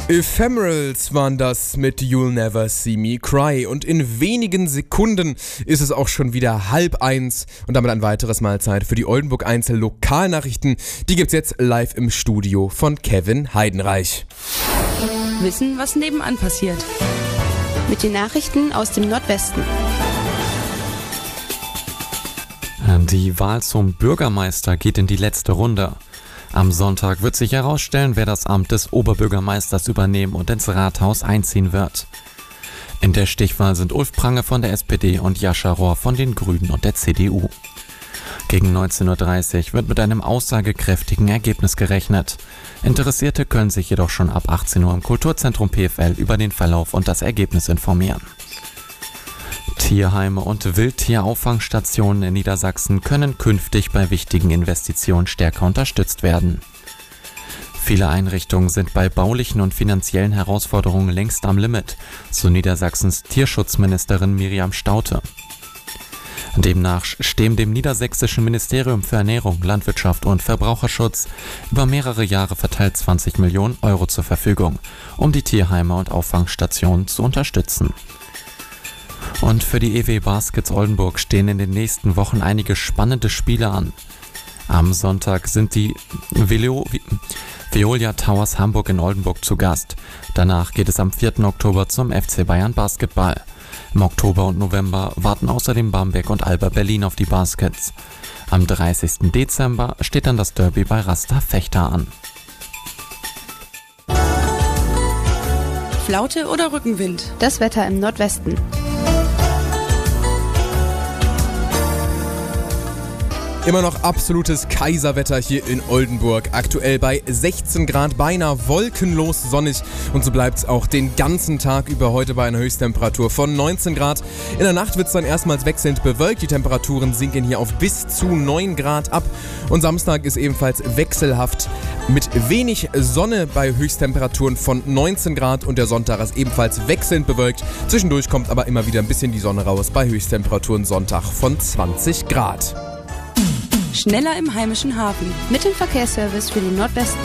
Ephemerals waren das mit You'll Never See Me Cry und in wenigen Sekunden ist es auch schon wieder 12:30 und damit ein weiteres Mal Zeit für die Oldenburg Einzel Lokalnachrichten. Die gibt's jetzt live im Studio von Kevin Heidenreich. Wissen, was nebenan passiert. Mit den Nachrichten aus dem Nordwesten. Die Wahl zum Bürgermeister geht in die letzte Runde. Am Sonntag wird sich herausstellen, wer das Amt des Oberbürgermeisters übernehmen und ins Rathaus einziehen wird. In der Stichwahl sind Ulf Prange von der SPD und Jascha Rohr von den Grünen und der CDU. Gegen 19:30 Uhr wird mit einem aussagekräftigen Ergebnis gerechnet. Interessierte können sich jedoch schon ab 18 Uhr im Kulturzentrum PFL über den Verlauf und das Ergebnis informieren. Tierheime und Wildtierauffangstationen in Niedersachsen können künftig bei wichtigen Investitionen stärker unterstützt werden. Viele Einrichtungen sind bei baulichen und finanziellen Herausforderungen längst am Limit, so Niedersachsens Tierschutzministerin Miriam Staudte. Demnach stehen dem niedersächsischen Ministerium für Ernährung, Landwirtschaft und Verbraucherschutz über mehrere Jahre verteilt 20 Millionen Euro zur Verfügung, um die Tierheime und Auffangstationen zu unterstützen. Und für die EW Baskets Oldenburg stehen in den nächsten Wochen einige spannende Spiele an. Am Sonntag sind die Veolia Towers Hamburg in Oldenburg zu Gast. Danach geht es am 4. Oktober zum FC Bayern Basketball. Im Oktober und November warten außerdem Bamberg und Alba Berlin auf die Baskets. Am 30. Dezember steht dann das Derby bei Rasta Fechter an. Flaute oder Rückenwind? Das Wetter im Nordwesten. Immer noch absolutes Kaiserwetter hier in Oldenburg. Aktuell bei 16 Grad, beinahe wolkenlos sonnig. Und so bleibt es auch den ganzen Tag über heute bei einer Höchsttemperatur von 19 Grad. In der Nacht wird es dann erstmals wechselnd bewölkt. Die Temperaturen sinken hier auf bis zu 9 Grad ab. Und Samstag ist ebenfalls wechselhaft mit wenig Sonne bei Höchsttemperaturen von 19 Grad. Und der Sonntag ist ebenfalls wechselnd bewölkt. Zwischendurch kommt aber immer wieder ein bisschen die Sonne raus bei Höchsttemperaturen Sonntag von 20 Grad. Schneller im heimischen Hafen. Mit dem Verkehrsservice für den Nordwesten.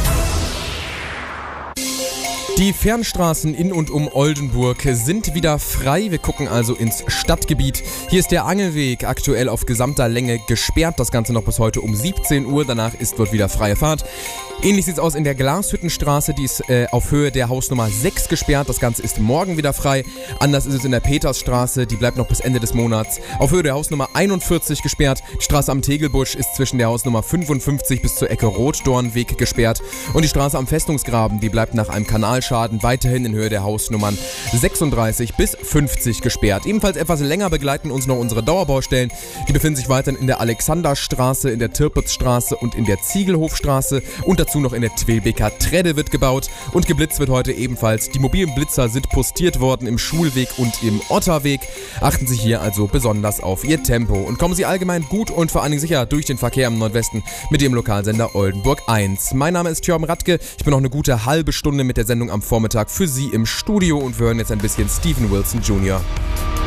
Die Fernstraßen in und um Oldenburg sind wieder frei. Wir gucken also ins Stadtgebiet. Hier ist der Angelweg aktuell auf gesamter Länge gesperrt. Das Ganze noch bis heute um 17 Uhr. Danach ist dort wieder freie Fahrt. Ähnlich sieht es aus in der Glashüttenstraße. Die ist auf Höhe der Hausnummer 6 gesperrt. Das Ganze ist morgen wieder frei. Anders ist es in der Petersstraße. Die bleibt noch bis Ende des Monats auf Höhe der Hausnummer 41 gesperrt. Die Straße am Tegelbusch ist zwischen der Hausnummer 55 bis zur Ecke Rotdornweg gesperrt. Und die Straße am Festungsgraben, die bleibt nach einem Kanalschaden weiterhin in Höhe der Hausnummern 36 bis 50 gesperrt. Ebenfalls etwas länger begleiten uns noch unsere Dauerbaustellen. Die befinden sich weiterhin in der Alexanderstraße, in der Tirpitzstraße und in der Ziegelhofstraße. Und dazu noch in der Twilbeker Tredde wird gebaut. Und geblitzt wird heute ebenfalls. Die mobilen Blitzer sind postiert worden im Schulweg und im Otterweg. Achten Sie hier also besonders auf Ihr Tempo. Und kommen Sie allgemein gut und vor allen Dingen sicher durch den Verkehr im Nordwesten mit dem Lokalsender Oldenburg 1. Mein Name ist Thorben Radke. Ich bin noch eine gute halbe Stunde mit der Sendung am Vormittag für Sie im Studio und wir hören jetzt ein bisschen Steven Wilson Jr.